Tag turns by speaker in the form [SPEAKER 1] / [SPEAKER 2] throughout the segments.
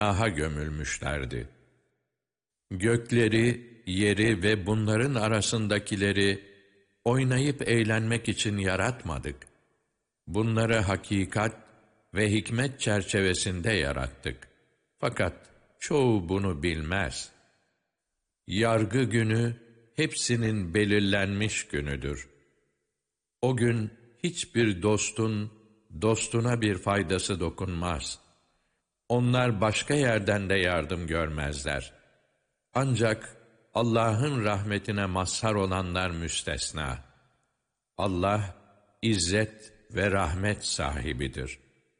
[SPEAKER 1] Aha gömülmüşlerdi. Gökleri, yeri ve bunların arasındakileri oynayıp eğlenmek için yaratmadık. Bunları hakikat ve hikmet çerçevesinde yarattık. Fakat çoğu bunu bilmez. Yargı günü hepsinin belirlenmiş günüdür. O gün hiçbir dostun dostuna bir faydası dokunmaz. Onlar başka yerden de yardım görmezler. Ancak Allah'ın rahmetine mazhar olanlar müstesna. Allah izzet ve rahmet sahibidir.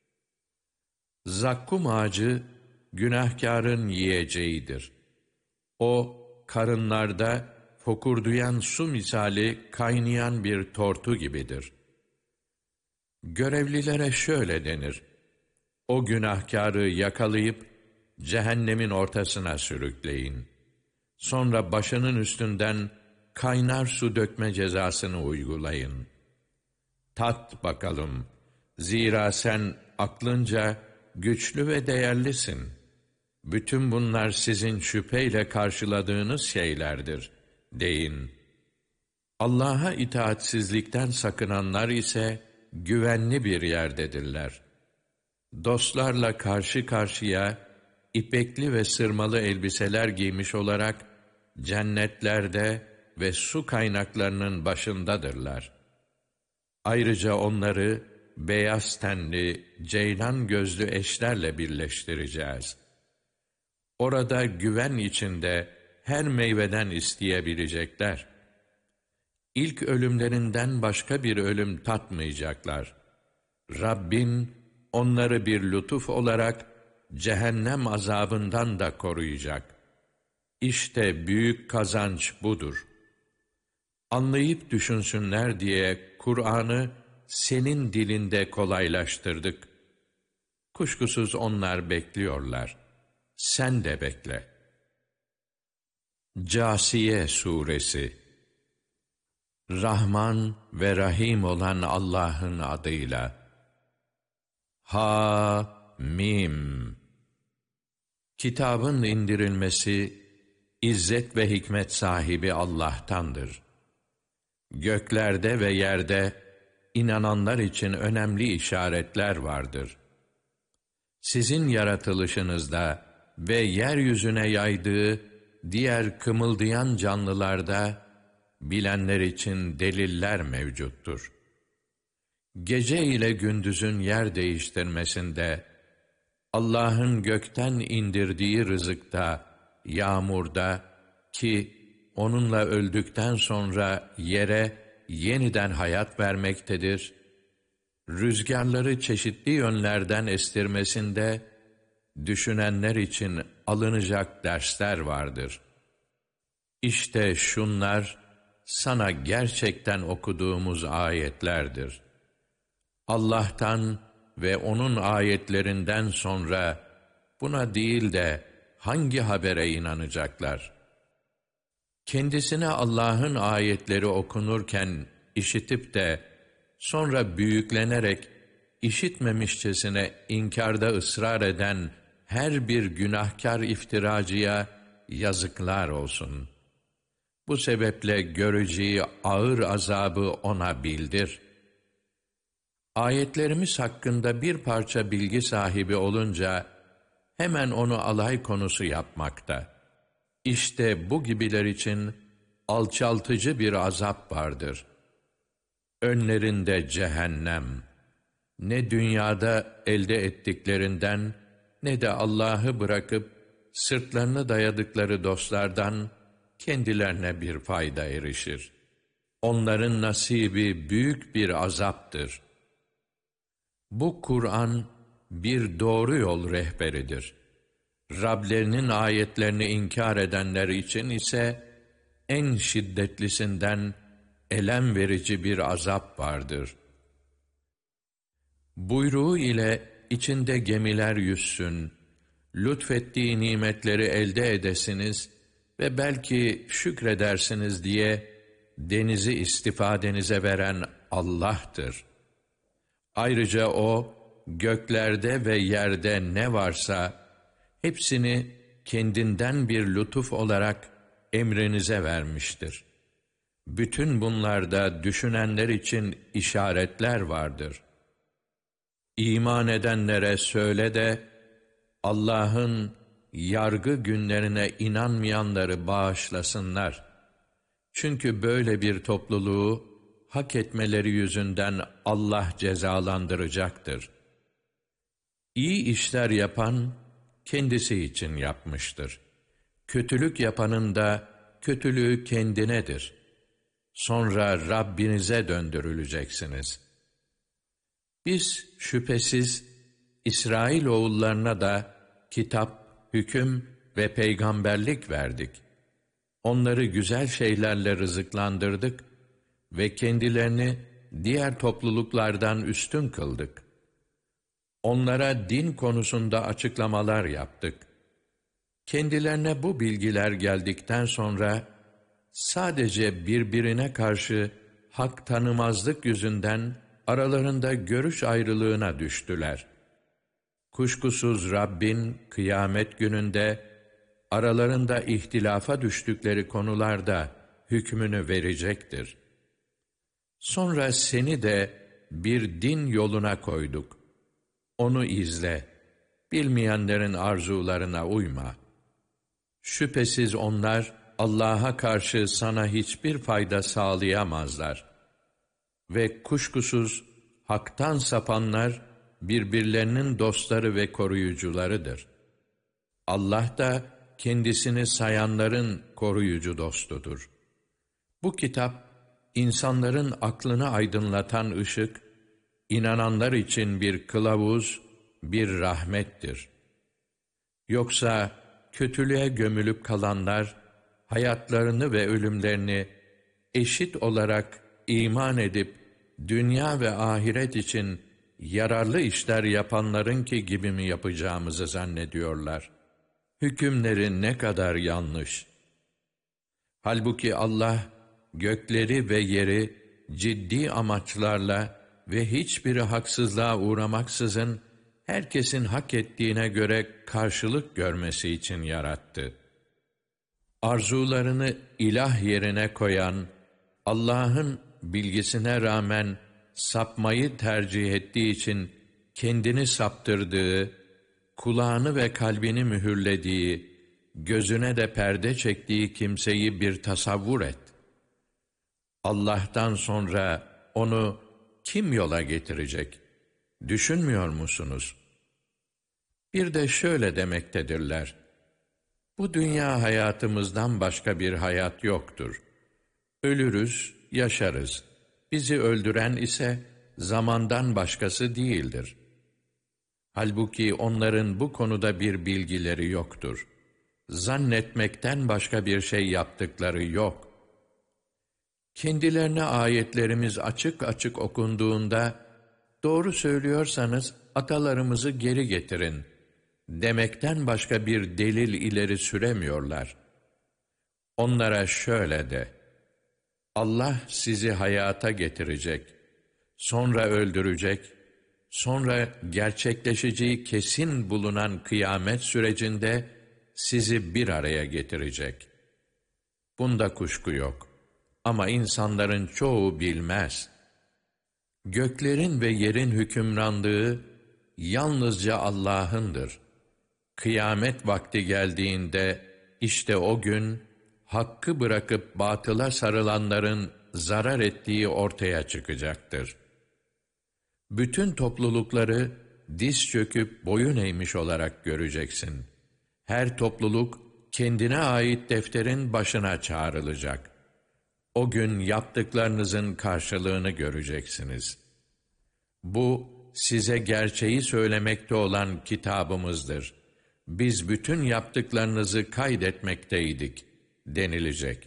[SPEAKER 1] Zakkum ağacı günahkârın yiyeceğidir. O karınlarda fokurduyan su misali kaynayan bir tortu gibidir. Görevlilere şöyle denir: o günahkârı yakalayıp cehennemin ortasına sürükleyin. Sonra başının üstünden kaynar su dökme cezasını uygulayın. Tat bakalım, zira sen aklınca güçlü ve değerlisin. Bütün bunlar sizin şüpheyle karşıladığınız şeylerdir, deyin. Allah'a itaatsizlikten sakınanlar ise güvenli bir yerdedirler. Dostlarla karşı karşıya ipekli ve sırmalı elbiseler giymiş olarak cennetlerde ve su kaynaklarının başındadırlar. Ayrıca onları beyaz tenli, ceylan gözlü eşlerle birleştireceğiz. Orada güven içinde her meyveden isteyebilecekler. İlk ölümlerinden başka bir ölüm tatmayacaklar. Rabbin onları bir lütuf olarak cehennem azabından da koruyacak. İşte büyük kazanç budur. Anlayıp düşünsünler diye Kur'an'ı senin dilinde kolaylaştırdık. Kuşkusuz onlar bekliyorlar. Sen de bekle. Câsiye Suresi. Rahman ve Rahim olan Allah'ın adıyla. Ha-mim. Kitabın indirilmesi, izzet ve hikmet sahibi Allah'tandır. Göklerde ve yerde inananlar için önemli işaretler vardır. Sizin yaratılışınızda ve yeryüzüne yaydığı diğer kımıldayan canlılarda bilenler için deliller mevcuttur. Gece ile gündüzün yer değiştirmesinde, Allah'ın gökten indirdiği rızıkta, yağmurda ki onunla öldükten sonra yere yeniden hayat vermektedir, rüzgarları çeşitli yönlerden estirmesinde, düşünenler için alınacak dersler vardır. İşte şunlar, sana gerçekten okuduğumuz ayetlerdir. Allah'tan ve onun ayetlerinden sonra buna değil de hangi habere inanacaklar? Kendisine Allah'ın ayetleri okunurken işitip de sonra büyüklenerek işitmemişçesine inkarda ısrar eden her bir günahkar iftiracıya yazıklar olsun. Bu sebeple göreceği ağır azabı ona bildir. Ayetlerimiz hakkında bir parça bilgi sahibi olunca hemen onu alay konusu yapmakta. İşte bu gibiler için alçaltıcı bir azap vardır. Önlerinde cehennem. Ne dünyada elde ettiklerinden ne de Allah'ı bırakıp sırtlarını dayadıkları dostlardan kendilerine bir fayda erişir. Onların nasibi büyük bir azaptır. Bu Kur'an bir doğru yol rehberidir. Rablerinin ayetlerini inkar edenler için ise en şiddetlisinden elem verici bir azap vardır. Buyruğu ile içinde gemiler yüzsün, lütfettiği nimetleri elde edesiniz ve belki şükredersiniz diye denizi istifadenize veren Allah'tır. Ayrıca O, göklerde ve yerde ne varsa, hepsini kendinden bir lütuf olarak emrinize vermiştir. Bütün bunlarda düşünenler için işaretler vardır. İman edenlere söyle de, Allah'ın yargı günlerine inanmayanları bağışlasınlar. Çünkü böyle bir topluluğu hak etmeleri yüzünden Allah cezalandıracaktır. İyi işler yapan kendisi için yapmıştır. Kötülük yapanın da kötülüğü kendinedir. Sonra Rabbinize döndürüleceksiniz. Biz şüphesiz İsrailoğullarına da kitap, hüküm ve peygamberlik verdik. Onları güzel şeylerle rızıklandırdık ve kendilerini diğer topluluklardan üstün kıldık. Onlara din konusunda açıklamalar yaptık. Kendilerine bu bilgiler geldikten sonra sadece birbirine karşı hak tanımazlık yüzünden aralarında görüş ayrılığına düştüler. Kuşkusuz Rabbin kıyamet gününde aralarında ihtilafa düştükleri konularda hükmünü verecektir. Sonra seni de bir din yoluna koyduk. Onu izle, bilmeyenlerin arzularına uyma. Şüphesiz onlar Allah'a karşı sana hiçbir fayda sağlayamazlar. Ve kuşkusuz haktan sapanlar birbirlerinin dostları ve koruyucularıdır. Allah da kendisini sayanların koruyucu dostudur. Bu kitap, insanların aklını aydınlatan ışık, inananlar için bir kılavuz, bir rahmettir. Yoksa kötülüğe gömülüp kalanlar, hayatlarını ve ölümlerini eşit olarak iman edip, dünya ve ahiret için yararlı işler yapanlarınki gibi mi yapacağımızı zannediyorlar? Hükümleri ne kadar yanlış! Halbuki Allah, gökleri ve yeri ciddi amaçlarla ve hiçbiri haksızlığa uğramaksızın, herkesin hak ettiğine göre karşılık görmesi için yarattı. Arzularını ilah yerine koyan, Allah'ın bilgisine rağmen sapmayı tercih ettiği için kendini saptırdığı, kulağını ve kalbini mühürlediği, gözüne de perde çektiği kimseyi bir tasavvur et. Allah'tan sonra onu kim yola getirecek? Düşünmüyor musunuz? Bir de şöyle demektedirler: bu dünya hayatımızdan başka bir hayat yoktur. Ölürüz, yaşarız. Bizi öldüren ise zamandan başkası değildir. Halbuki onların bu konuda bir bilgileri yoktur. Zannetmekten başka bir şey yaptıkları yok. Kendilerine ayetlerimiz açık açık okunduğunda, doğru söylüyorsanız atalarımızı geri getirin demekten başka bir delil ileri süremiyorlar. Onlara şöyle de: Allah sizi hayata getirecek, sonra öldürecek, sonra gerçekleşeceği kesin bulunan kıyamet sürecinde sizi bir araya getirecek. Bunda kuşku yok. Ama insanların çoğu bilmez. Göklerin ve yerin hükümranlığı yalnızca Allah'ındır. Kıyamet vakti geldiğinde işte o gün hakkı bırakıp batıla sarılanların zarar ettiği ortaya çıkacaktır. Bütün toplulukları diz çöküp boyun eğmiş olarak göreceksin. Her topluluk kendine ait defterin başına çağrılacak. O gün yaptıklarınızın karşılığını göreceksiniz. Bu, size gerçeği söylemekte olan kitabımızdır. Biz bütün yaptıklarınızı kaydetmekteydik denilecek.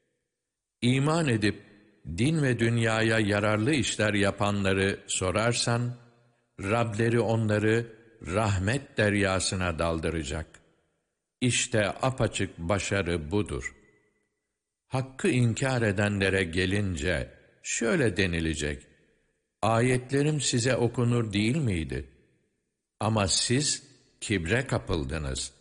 [SPEAKER 1] İman edip din ve dünyaya yararlı işler yapanları sorarsan, Rableri onları rahmet deryasına daldıracak. İşte apaçık başarı budur. Hakkı inkar edenlere gelince şöyle denilecek: ayetlerim size okunur değil miydi? Ama siz kibre kapıldınız.